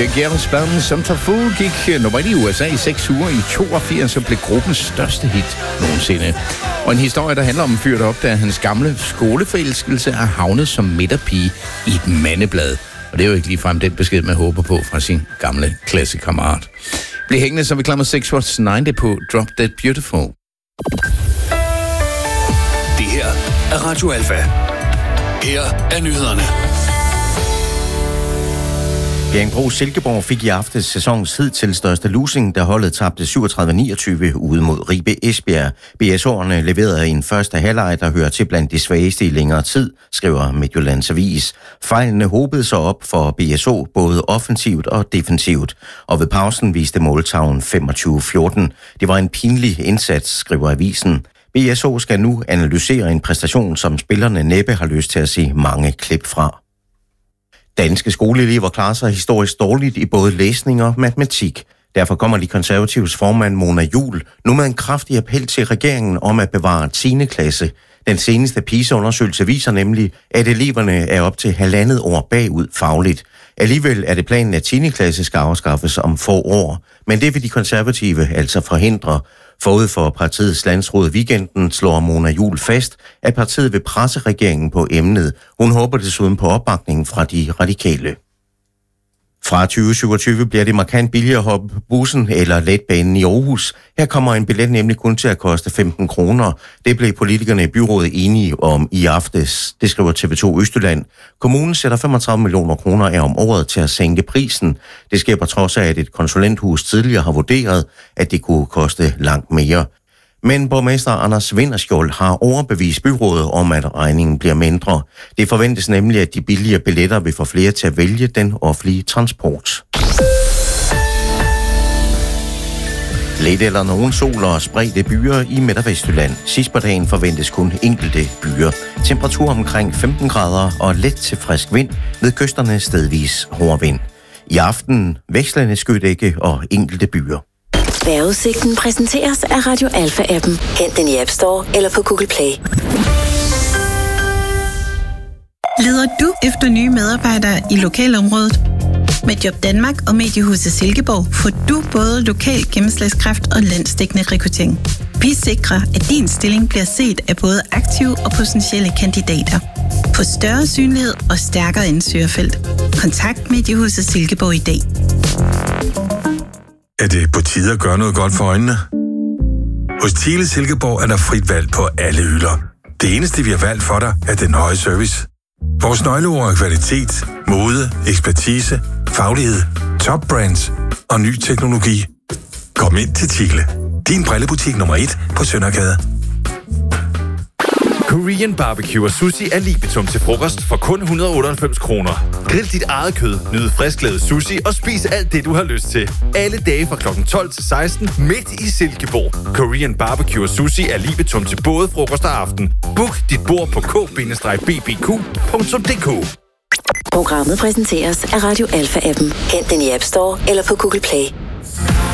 Gærensbanen Centerfold gik nummer 1 i USA i 6 uger i 82 og blev gruppens største hit nogensinde. Og en historie, der handler om en fyr, der opdager, at hans gamle skoleforelskelse er havnet som midterpige i et mandeblad. Og det er jo ikke ligefrem den besked, man håber på fra sin gamle klassekammerat. Bliv hængende, så vi klammer 6 What's 90 på Drop Dead Beautiful. Det her er Radio Alfa. Her er nyhederne. Bjerringbro Silkeborg fik i aftes sæsonens hidtil største losing, da holdet tabte 37-29 ude mod Ribe Esbjerg. BSO'erne leverede en første halvleg, der hører til blandt de svageste i længere tid, skriver Midtjyllands Avis. Fejlene hobede sig op for BSO både offensivt og defensivt, og ved pausen viste måltavlen 25-14. Det var en pinlig indsats, skriver avisen. BSO skal nu analysere en præstation, som spillerne næppe har lyst til at se mange klip fra. Danske skoleelever klarer sig historisk dårligt i både læsning og matematik. Derfor kommer de konservatives formand Mona Juul nu med en kraftig appel til regeringen om at bevare 10. klasse. Den seneste PISA-undersøgelse viser nemlig, at eleverne er op til 1,5 år bagud fagligt. Alligevel er det planen, at 10. klasse skal afskaffes om få år, men det vil de konservative altså forhindre. Forud for partiets landsråd weekenden slår Mona Juul fast, at partiet vil presse regeringen på emnet. Hun håber desuden på opbakningen fra de radikale. Fra 2027 bliver det markant billigere at hoppe bussen eller letbanen i Aarhus. Her kommer en billet nemlig kun til at koste 15 kroner. Det blev politikerne i byrådet enige om i aftes. Det skriver TV2 Østjylland. Kommunen sætter 35 millioner kroner af om året til at sænke prisen. Det sker på trods af, at et konsulenthus tidligere har vurderet, at det kunne koste langt mere. Men borgmester Anders Vinderskjold har overbevist byrådet om, at regningen bliver mindre. Det forventes nemlig, at de billige billetter vil få flere til at vælge den offentlige transport. Lidt eller nogen sol og spredte byer i Midt- og Vestjylland. Sidst på dagen forventes kun enkelte byer. Temperatur omkring 15 grader og let til frisk vind, ved kysterne stedvis hård vind. I aften vekslende skydække og enkelte byer. Vejrudsigten præsenteres af Radio Alfa-appen. Hent den i App Store eller på Google Play. Leder du efter nye medarbejdere i lokalområdet? Med Job Danmark og Mediehuset Silkeborg får du både lokal gennemslagskraft og landsdækkende rekruttering. Vi sikrer, at din stilling bliver set af både aktive og potentielle kandidater. Få større synlighed og stærkere ansøgerfelt. Kontakt Mediehuset Silkeborg i dag. Er det på tide at gøre noget godt for øjnene? Hos Thiele Silkeborg er der frit valg på alle hylder. Det eneste, vi har valgt for dig, er den høje service. Vores nøgleord er kvalitet, mode, ekspertise, faglighed, top brands og ny teknologi. Kom ind til Thiele. Din brillebutik nummer 1 på Søndergade. Korean barbecue og sushi er libetum til frokost for kun 198 kroner. Grill dit eget kød, nyd frisklavet sushi og spis alt det, du har lyst til. Alle dage fra kl. 12 til 16 midt i Silkeborg. Korean barbecue og sushi er libetum til både frokost og aften. Book dit bord på k-bbq.dk. Programmet præsenteres af Radio Alfa-appen. Hent den i App Store eller på Google Play.